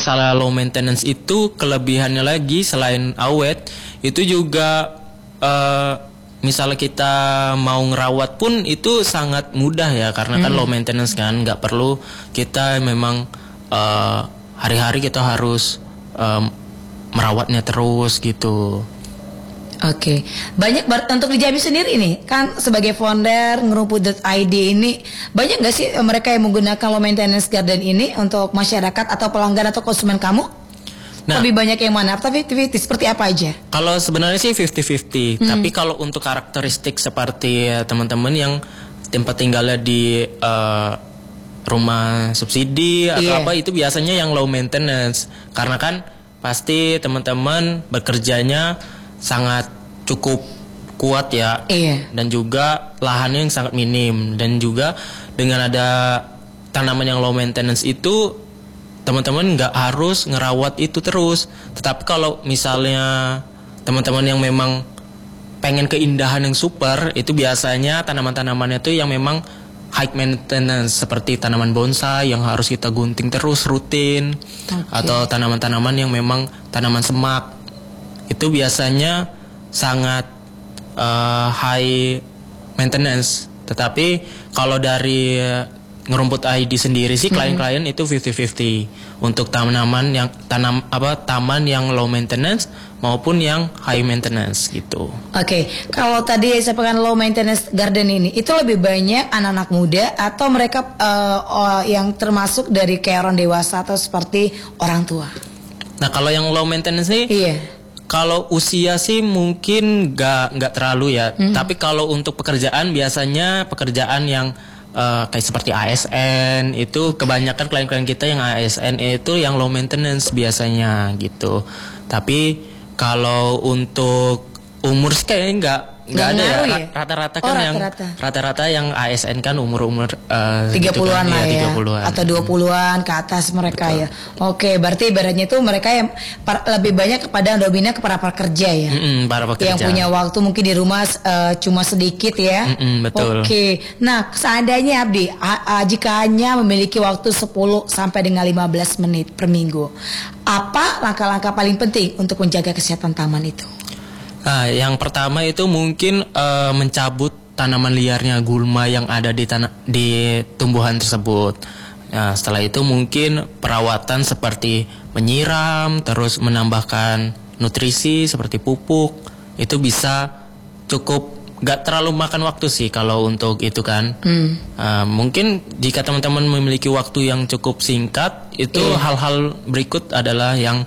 masalah low maintenance itu kelebihannya lagi selain awet itu juga misalnya kita mau ngerawat pun itu sangat mudah ya karena kan low maintenance kan, nggak perlu kita memang hari-hari kita harus merawatnya terus gitu. Oke, banyak untuk di Jambi sendiri nih kan sebagai founder ngerumput.id ini banyak nggak sih mereka yang menggunakan low maintenance garden ini untuk masyarakat atau pelanggan atau konsumen kamu? Nah, lebih banyak yang mana? Tapi seperti apa aja? Kalau sebenarnya sih 50-50, tapi kalau untuk karakteristik seperti teman-teman yang tempat tinggalnya di rumah subsidi atau apa itu biasanya yang low maintenance karena kan pasti teman-teman bekerjanya sangat cukup kuat ya, dan juga lahannya yang sangat minim, dan juga dengan ada tanaman yang low maintenance itu teman-teman nggak harus ngerawat itu terus. Tetapi kalau misalnya teman-teman yang memang pengen keindahan yang super, itu biasanya tanaman-tanamannya itu yang memang high maintenance seperti tanaman bonsai yang harus kita gunting terus rutin, atau tanaman-tanaman yang memang tanaman semak. Itu biasanya sangat high maintenance. Tetapi kalau dari Ngerumput ID sendiri sih klien-klien itu 50-50 untuk taman yang low maintenance maupun yang high maintenance gitu. Oke, kalau tadi saya pegang low maintenance garden ini itu lebih banyak anak-anak muda atau mereka yang termasuk dari kayak orang dewasa atau seperti orang tua? Nah, kalau yang low maintenance sih kalau usia sih mungkin nggak terlalu ya. Tapi kalau untuk pekerjaan biasanya pekerjaan yang kayak seperti ASN itu kebanyakan klien-klien kita yang ASN itu yang low maintenance biasanya gitu. Tapi kalau untuk umur sih kayaknya nggak ada ya. Rata-rata kan rata-rata yang ASN kan umur 30-an lah ya, 30-an. Atau 20-an ke atas mereka. Betul. Ya. Oke, berarti ibaratnya itu mereka yang lebih banyak kepada dominan kepada pekerja ya. Para pekerja. Yang punya waktu mungkin di rumah cuma sedikit ya. Betul. Oke. Nah, seandainya Abdi jika hanya memiliki waktu 10 sampai dengan 15 menit per minggu, apa langkah-langkah paling penting untuk menjaga kesehatan taman itu? Nah, yang pertama itu mungkin mencabut tanaman liarnya gulma yang ada di tumbuhan tersebut. Nah, setelah itu mungkin perawatan seperti menyiram, terus menambahkan nutrisi seperti pupuk. Itu bisa cukup, gak terlalu makan waktu sih kalau untuk itu kan. Mungkin jika teman-teman memiliki waktu yang cukup singkat, itu hal-hal berikut adalah yang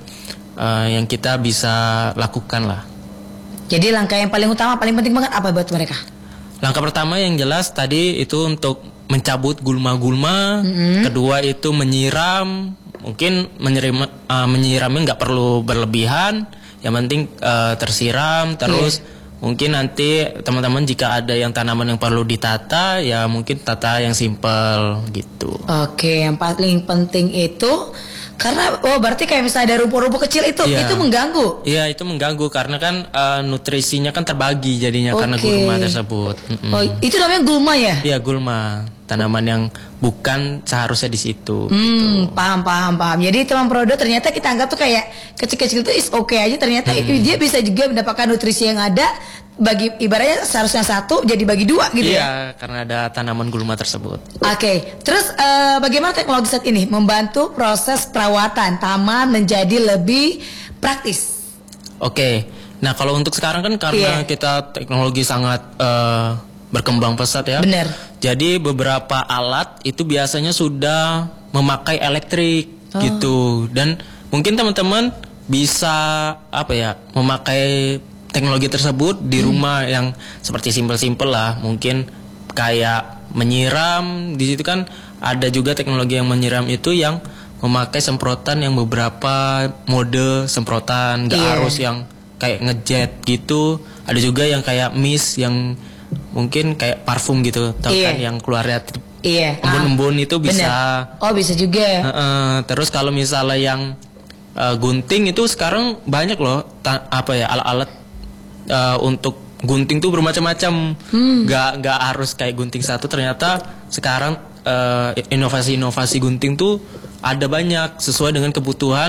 kita bisa lakukan lah. Jadi langkah yang paling utama, paling penting banget apa buat mereka? Langkah pertama yang jelas tadi itu untuk mencabut gulma-gulma. Kedua itu menyiram. Mungkin menyiramnya nggak perlu berlebihan. Yang penting tersiram. Terus mungkin nanti teman-teman jika ada yang tanaman yang perlu ditata, ya mungkin tata yang simple gitu. Oke, yang paling penting itu karena berarti kayak misalnya ada rumput-rumput kecil itu mengganggu. Iya, itu mengganggu karena kan nutrisinya kan terbagi jadinya karena gulma tersebut. Oh, itu namanya gulma ya? Iya, gulma. Tanaman yang bukan seharusnya di situ. Gitu. Paham. Jadi teman produk ternyata kita anggap tuh kayak kecil-kecil itu is oke aja, ternyata dia bisa juga mendapatkan nutrisi yang ada. Bagi ibaratnya seharusnya satu jadi bagi dua gitu ya? Iya, karena ada tanaman gulma tersebut. Oke, terus bagaimana teknologi saat ini membantu proses perawatan taman menjadi lebih praktis? Oke, nah kalau untuk sekarang kan karena kita teknologi sangat berkembang pesat ya. Benar. Jadi beberapa alat itu biasanya sudah memakai elektrik gitu, dan mungkin teman-teman bisa memakai teknologi tersebut di rumah yang seperti simpel-simpel lah, mungkin kayak menyiram. Di situ kan ada juga teknologi yang menyiram itu yang memakai semprotan yang beberapa mode semprotan, nggak harus yang kayak ngejet gitu. Ada juga yang kayak mist yang mungkin kayak parfum gitu, tahu kan yang keluarnya embun-embun itu bisa. Bener. Oh, bisa juga. Terus kalau misalnya yang gunting itu sekarang banyak loh alat-alat untuk gunting tuh bermacam-macam. Nggak harus kayak gunting satu. Ternyata sekarang inovasi-inovasi gunting tuh ada banyak sesuai dengan kebutuhan